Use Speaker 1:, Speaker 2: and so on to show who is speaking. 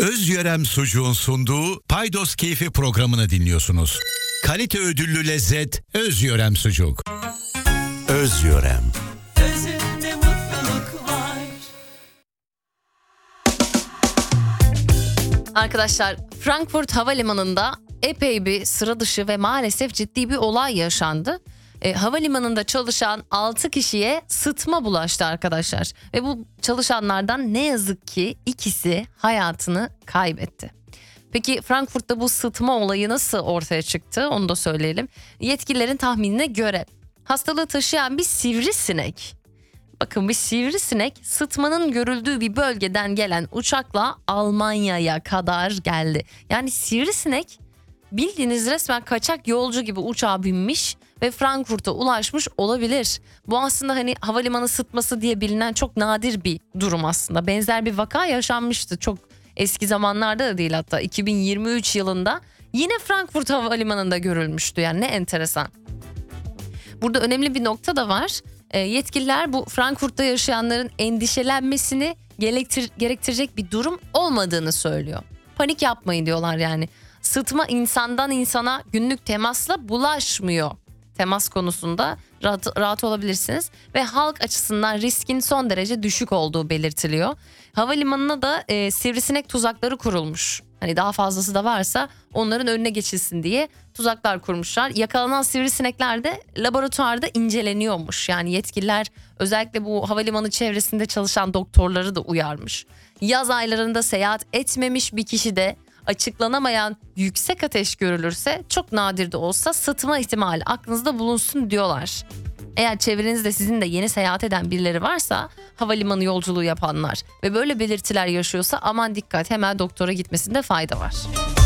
Speaker 1: Özyörem Sucuğun sunduğu Paydos Keyfi programını dinliyorsunuz. Kalite ödüllü lezzet Özyörem Sucuk. Özyörem.
Speaker 2: Özünde mutluluk var.
Speaker 3: Arkadaşlar, Frankfurt Havalimanı'nda epey bir sıra dışı ve maalesef ciddi bir olay yaşandı. Havalimanında çalışan 6 kişiye sıtma bulaştı arkadaşlar. Ve bu çalışanlardan ne yazık ki ikisi hayatını kaybetti. Peki Frankfurt'ta bu sıtma olayı nasıl ortaya çıktı, onu da söyleyelim. Yetkililerin tahminine göre hastalığı taşıyan bir sivrisinek, bakın bir sivrisinek sıtmanın görüldüğü bir bölgeden gelen uçakla Almanya'ya kadar geldi. Yani sivrisinek bildiğiniz resmen kaçak yolcu gibi uçağa binmiş ve Frankfurt'a ulaşmış olabilir. Bu aslında hani havalimanı sıtması diye bilinen çok nadir bir durum aslında. Benzer bir vaka yaşanmıştı çok eski zamanlarda da değil, hatta 2023 yılında yine Frankfurt Havalimanı'nda görülmüştü. Yani ne enteresan. Burada önemli bir nokta da var. Yetkililer bu Frankfurt'ta yaşayanların endişelenmesini gerektirecek bir durum olmadığını söylüyor. Panik yapmayın diyorlar yani. Sıtma insandan insana günlük temasla bulaşmıyor. Temas konusunda rahat olabilirsiniz ve halk açısından riskin son derece düşük olduğu belirtiliyor. Havalimanına da sivrisinek tuzakları kurulmuş. Hani daha fazlası da varsa onların önüne geçilsin diye tuzaklar kurmuşlar. Yakalanan sivrisinekler de laboratuvarda inceleniyormuş. Yani yetkililer özellikle bu havalimanı çevresinde çalışan doktorları da uyarmış. Yaz aylarında seyahat etmemiş bir kişi de açıklanamayan yüksek ateş görülürse çok nadir de olsa sıtma ihtimali aklınızda bulunsun diyorlar. Eğer çevrenizde sizin de yeni seyahat eden birileri varsa, havalimanı yolculuğu yapanlar ve böyle belirtiler yaşıyorsa aman dikkat, hemen doktora gitmesinde fayda var.